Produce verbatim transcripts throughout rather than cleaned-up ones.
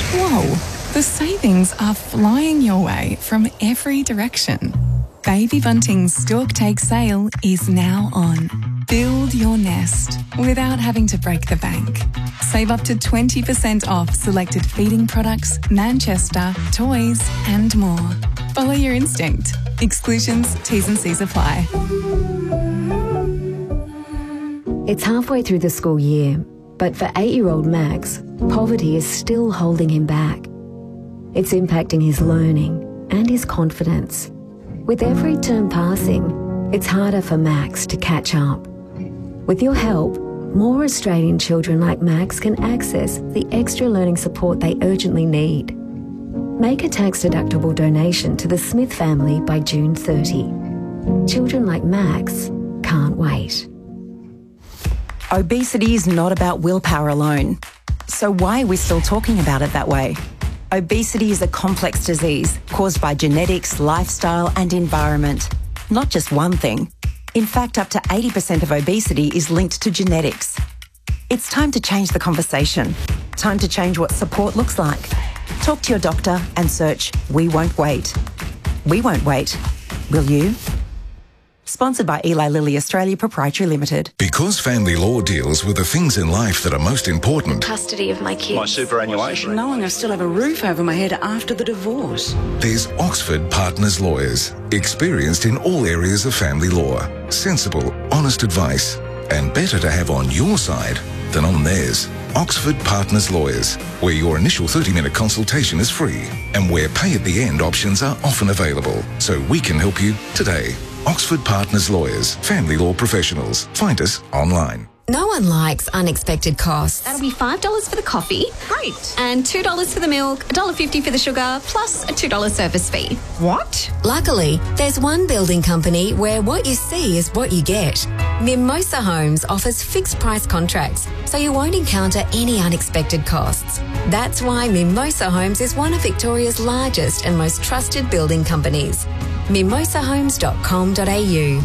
Whoa, the savings are flying your way from every direction. Baby Bunting's Stork Take sale is now on. Build your nest without having to break the bank. Save up to twenty percent off selected feeding products, Manchester, toys and more. Follow your instinct. Exclusions, T's and C's apply. It's halfway through the school year, but for eight-year-old Max, poverty is still holding him back. It's impacting his learning and his confidence. With every term passing, it's harder for Max to catch up. With your help, more Australian children like Max can access the extra learning support they urgently need. Make a tax-deductible donation to the Smith family by June thirtieth. Children like Max can't wait. Obesity is not about willpower alone. So why are we still talking about it that way? Obesity is a complex disease caused by genetics, lifestyle and environment. Not just one thing. In fact, up to eighty percent of obesity is linked to genetics. It's time to change the conversation. Time to change what support looks like. Talk to your doctor and search We Won't Wait. We won't wait. Will you? Sponsored by Eli Lilly Australia Proprietary Limited. Because family law deals with the things in life that are most important. Custody of my kids. My superannuation. Knowing I still have a roof over my head after the divorce. There's Oxford Partners Lawyers, experienced in all areas of family law. Sensible, honest advice, and better to have on your side than on theirs. Oxford Partners Lawyers, where your initial thirty-minute consultation is free and where pay-at-the-end options are often available. So we can help you today. Oxford Partners Lawyers, family law professionals. Find us online. No one likes unexpected costs. That'll be five dollars for the coffee. Great. And two dollars for the milk, one dollar fifty for the sugar, plus a two dollars service fee. What? Luckily, there's one building company where what you see is what you get. Mimosa Homes offers fixed price contracts, so you won't encounter any unexpected costs. That's why Mimosa Homes is one of Victoria's largest and most trusted building companies. mimosa homes dot com dot a u.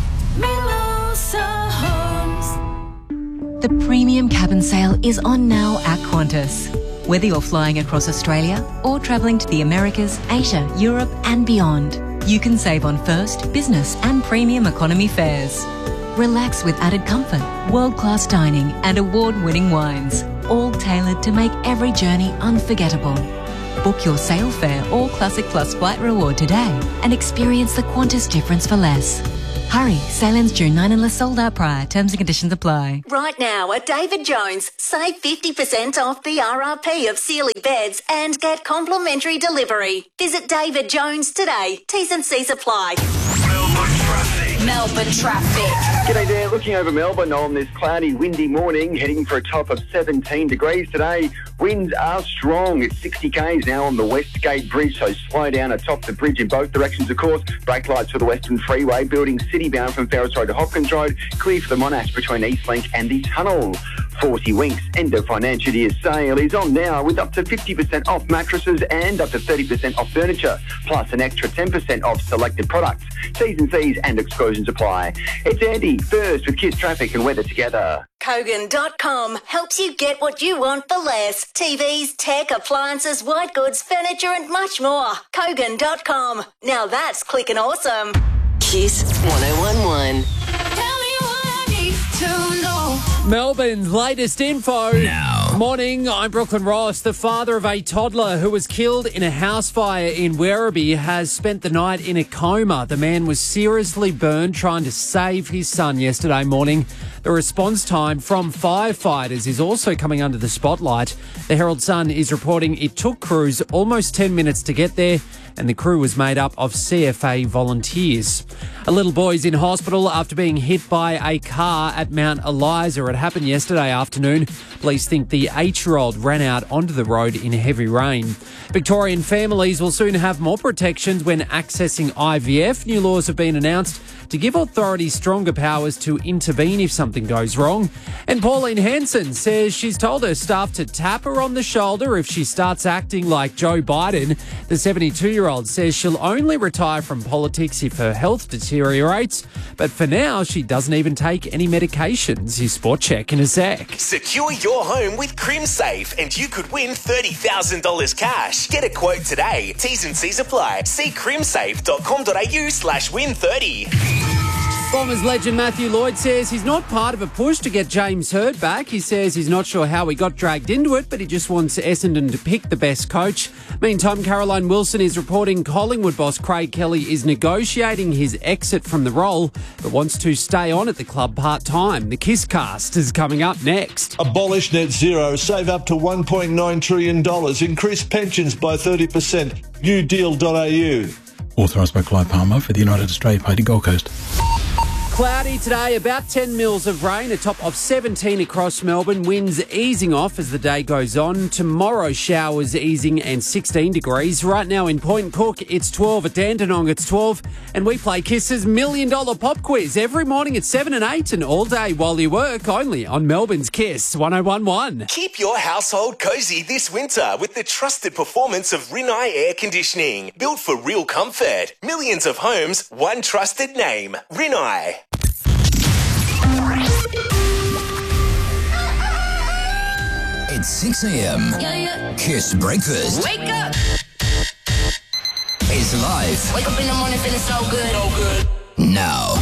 Mimosa Homes. The premium cabin sale is on now at Qantas. Whether you're flying across Australia or travelling to the Americas, Asia, Europe and beyond, you can save on first, business and premium economy fares. Relax with added comfort, world-class dining and award-winning wines, all tailored to make every journey unforgettable. Book your sale fare or Classic Plus flight reward today and experience the Qantas difference for less. Hurry, sale ends June ninth unless sold out prior. Terms and conditions apply. Right now at David Jones, save fifty percent off the R R P of Sealy beds and get complimentary delivery. Visit David Jones today. T's and C's apply. Melbourne traffic. Melbourne traffic. G'day there, looking over Melbourne on this cloudy, windy morning, heading for a top of seventeen degrees today. Winds are strong. It's sixty k's now on the Westgate Bridge, so slow down atop the bridge in both directions, of course. Brake lights for the Western Freeway, building city-bound from Ferris Road to Hopkins Road, clear for the Monash between Eastlink and the Tunnel. forty Winks end of financial year sale is on now with up to fifty percent off mattresses and up to thirty percent off furniture, plus an extra ten percent off selected products. T's and C's and exclusions apply. It's Andy, first with Kids Traffic and Weather Together. Kogan dot com helps you get what you want for less. T Vs, tech, appliances, white goods, furniture and much more. Kogan dot com. Now that's clicking awesome. Kiss one oh one one. Tell me what I need to know. Melbourne's latest info. Now. Morning, I'm Brooklyn Ross. The father of a toddler who was killed in a house fire in Werribee has spent the night in a coma. The man was seriously burned trying to save his son yesterday morning. The response time from firefighters is also coming under the spotlight. The Herald Sun is reporting it took crews almost ten minutes to get there, and the crew was made up of C F A volunteers. A little boy's in hospital after being hit by a car at Mount Eliza. It happened yesterday afternoon. Police think the eight-year-old ran out onto the road in heavy rain. Victorian families will soon have more protections when accessing I V F. New laws have been announced to give authorities stronger powers to intervene if something goes wrong. And Pauline Hanson says she's told her staff to tap her on the shoulder if she starts acting like Joe Biden. The seventy-two-year-old says she'll only retire from politics if her health deteriorates. But for now, she doesn't even take any medications. His Sport Check in a sec. Secure your home with CrimSafe and you could win thirty thousand dollars cash. Get a quote today. T's and C's apply. See crimsafe.com.au slash win 30. Bombers legend Matthew Lloyd says he's not part of a push to get James Hird back. He says he's not sure how he got dragged into it, but he just wants Essendon to pick the best coach. Meantime, Caroline Wilson is reporting Collingwood boss Craig Kelly is negotiating his exit from the role, but wants to stay on at the club part-time. The Kiss Cast is coming up next. Abolish net zero, save up to one point nine trillion dollars, increase pensions by thirty percent. new deal dot a u. Authorised by Clive Palmer for the United Australia Party Gold Coast. Cloudy today, about ten mils of rain, a top of seventeen across Melbourne. Winds easing off as the day goes on. Tomorrow, showers easing and sixteen degrees. Right now in Point Cook, it's twelve. At Dandenong, it's twelve. And we play Kiss's Million Dollar Pop Quiz every morning at seven and eight and all day while you work, only on Melbourne's Kiss one oh one one. Keep your household cosy this winter with the trusted performance of Rinnai Air Conditioning. Built for real comfort. Millions of homes, one trusted name. Rinnai. It's six a.m. Yeah, yeah. Kiss Breakfast Wake up! is live Wake up in the morning feeling so good. So good. now.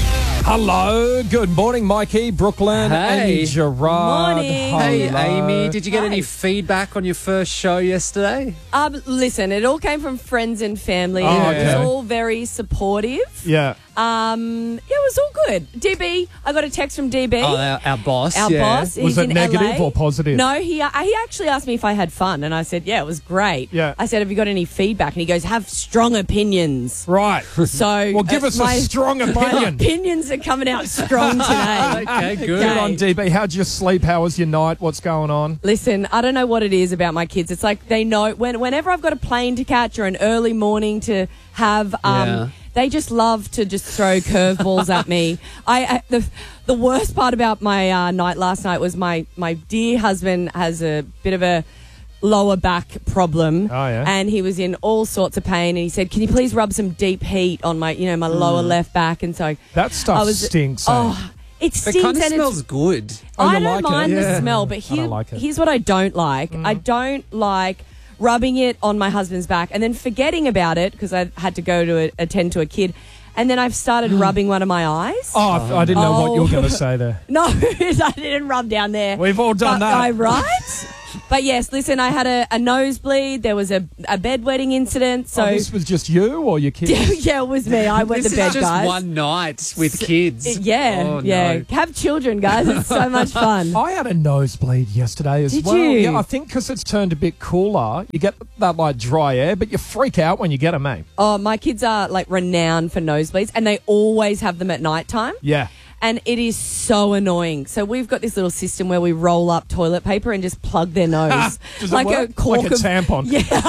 Hello, good morning, Mikey, Brooklyn, Hey. and Gerard. Morning. Hey, Hello. Amy, did you get Hi. any feedback on your first show yesterday? Um, listen, it all came from friends and family. Oh, and It okay. was all very supportive. Yeah. Um, yeah, it was all good. D B, I got a text from D B. Oh, our, our boss. Our yeah. boss. Was He's it in negative L A. or positive? No, he uh, he actually asked me if I had fun, and I said, yeah, it was great. Yeah. I said, have you got any feedback? And he goes, have strong opinions. Right. So, Well, give uh, us my a strong opinion. opinions are coming out strong today. Okay, good. Good on D B. How'd you sleep? How was your night? What's going on? Listen, I don't know what it is about my kids. It's like they know when whenever I've got a plane to catch or an early morning to have, um, Yeah. they just love to just throw curveballs at me. I, I the the worst part about my uh, night last night was my my dear husband has a bit of a lower back problem. Oh, yeah? And he was in all sorts of pain, and he said, can you please rub some deep heat on my, you know, my lower left back? And so That stuff I was, stinks. eh? Oh, it It stinks kind of and smells it's good. Oh, I you don't like it? mind the Yeah. smell, but I here, don't like it. here's what I don't like. Mm. I don't like rubbing it on my husband's back and then forgetting about it because I had to go to a, attend to a kid. And then I've started rubbing one of my eyes. Oh, I- I didn't know what you were Oh. going to say there. No, I didn't rub down there. We've all done But that. I right? But yes, listen, I had a, a nosebleed. There was a, a bedwetting incident. So oh, this was just you or your kids? yeah, it was me. I went This to bed, is just guys. one night with kids. Yeah, Oh, yeah. no. Have children, guys. It's so much fun. I had a nosebleed yesterday as Did well. you? Yeah, I think because it's turned a bit cooler, you get that like dry air, but you freak out when you get them, mate. Oh, my kids are like renowned for nosebleeds, and they always have them at night time. Yeah. And it is so annoying. So we've got this little system where we roll up toilet paper and just plug their nose. Does it work? Like a tampon.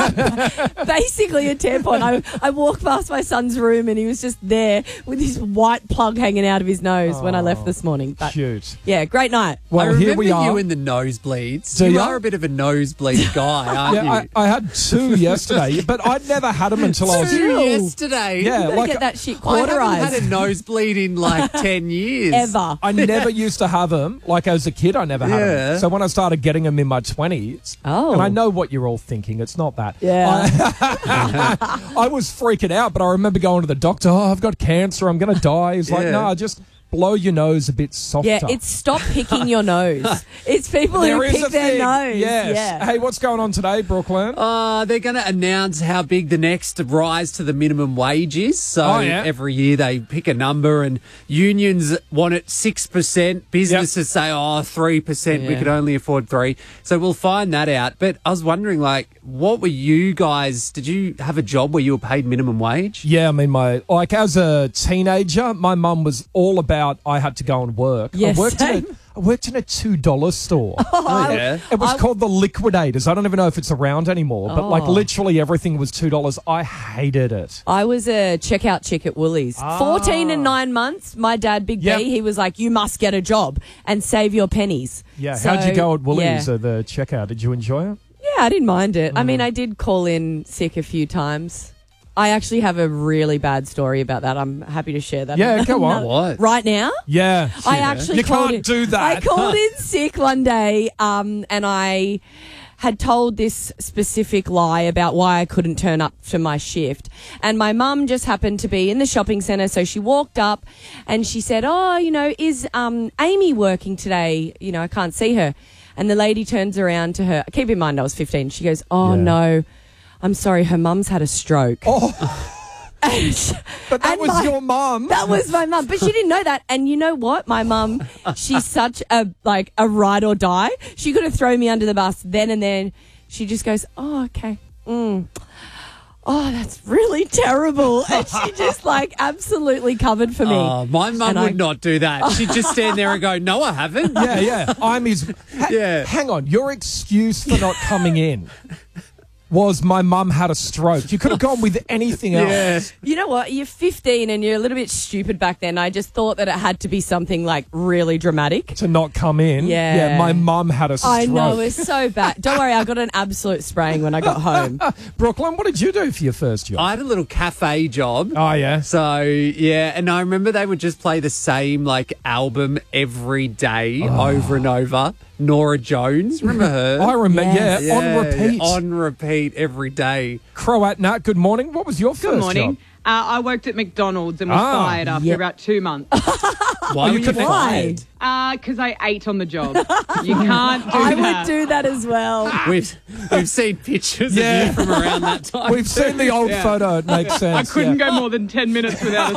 Yeah, basically a tampon. I, I walked past my son's room and he was just there with this white plug hanging out of his nose when I left this morning. But Cute. yeah, great night. Well, I remember here we are. you in the nosebleeds. Do you ya? are a bit of a nosebleed guy, aren't Yeah, you? I, I had two yesterday, but I'd never had them until I was... Two yesterday. Yeah, You gotta like get that shit I haven't cauterized. had a nosebleed in like ten years. Ever. I never used to have them. Like as a kid, I never had Yeah. them. So when I started getting them in my twenties, Oh. and I know what you're all thinking, it's not that. Yeah. I, I was freaking out, but I remember going to the doctor. Oh, I've got cancer. I'm going to die. He's like, Yeah. no, just blow your nose a bit softer. Yeah, it's stop picking your nose. It's people There who is pick a their thing. nose. Yes. Yeah. Hey, what's going on today, Brooklyn? Uh, they're going to announce how big the next rise to the minimum wage is. So Oh, yeah. every year they pick a number and unions want it six percent. Businesses say, oh, three percent. We Yeah. could only afford three. So we'll find that out. But I was wondering, like, what were you guys, did you have a job where you were paid minimum wage? Yeah, I mean, my like as a teenager, my mum was all about I had to go and work. Yes, I worked in same. I worked in a two dollar store. Oh, yeah. It was I- called the Liquidators. I don't even know if it's around anymore, but like Oh. literally everything was two dollars. I hated it. I was a checkout chick at Woolies. Ah. fourteen and nine months. My dad, Big Yep. B, he was like, you must get a job and save your pennies. Yeah. So, How'd you go at Woolies Yeah. at the checkout? Did you enjoy it? Yeah, I didn't mind it. I Mm. mean, I did call in sick a few times. I actually have a really bad story about that. I'm happy to share that. Yeah, go on. What? Right now? Yeah. I actually You called can't in- do that. I called in sick one day, um, and I had told this specific lie about why I couldn't turn up to my shift. And my mum just happened to be in the shopping centre, so she walked up and she said, "Oh, you know, is um, Amy working today? You know, I can't see her." And the lady turns around to her. Keep in mind, I was fifteen. She goes, "Oh Yeah. no, I'm sorry, her mum's had a stroke." Oh. And she- But that and was my- your mum. That was my mum, but she didn't know that. And you know what? My mum, she's such a like a ride or die. She could have thrown me under the bus then and then. She just goes, "Oh, okay. Mm. Oh, that's really terrible." And she just like absolutely covered for me. Oh, my mum And would I- not do that. She'd just stand there and go, "No, I haven't." Yeah, yeah. I'm his. Ha- Yeah. Hang on. Your excuse for not coming in was my mum had a stroke. You could have gone with anything else. Yeah. You know what? You're fifteen and you're a little bit stupid back then. I just thought that it had to be something like really dramatic. To not come in. Yeah. Yeah, my mum had a stroke. I know, it's so bad. Don't worry, I got an absolute spraying when I got home. Brooklyn, what did you do for your first job? I had a little cafe job. Oh, yeah. So, yeah, and I remember they would just play the same, like, album every day Oh. over and over. Nora Jones, remember her? I remember, Yes. yeah, on Yeah, repeat. On repeat every day. Croat Nat, good morning. What was your first Good morning. job? Uh, I worked at McDonald's and was Ah, fired after yeah. about two months Why you were you couldn't- fired? because I ate on the job. You can't do I that. would do that as well. We've we've seen pictures Yeah. of you from around that time. We've seen the old Yeah. photo. It makes I sense. couldn't yeah. go more than ten minutes without a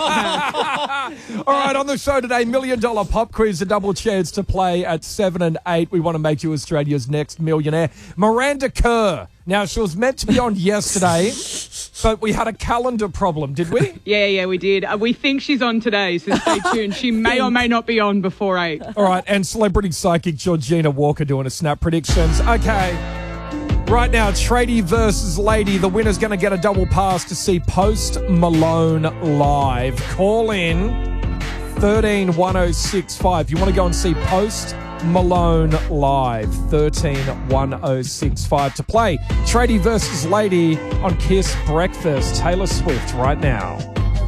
snack. All right, on the show today, million dollar pop quiz, a double chance to play at seven and eight. We want to make you Australia's next millionaire. Miranda Kerr. Now, she was meant to be on yesterday, but we had a calendar problem, did we? Yeah, yeah, we did. Uh, we think she's on today, so stay tuned. She may or may not be on before eight. All right, and celebrity psychic Georgina Walker doing a snap predictions. Okay. Right now, Tradie versus Lady. The winner's going to get a double pass to see Post Malone live. Call in thirteen one oh six five. You want to go and see Post Malone live. thirteen one oh six five to play Tradie versus Lady on Kiss Breakfast. Taylor Swift right now.